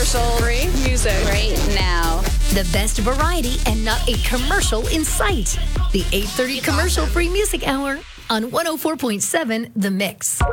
commercial-free music right now. The best variety and not a commercial in sight. The 8:30 commercial-free music hour on 104.7 The Mix.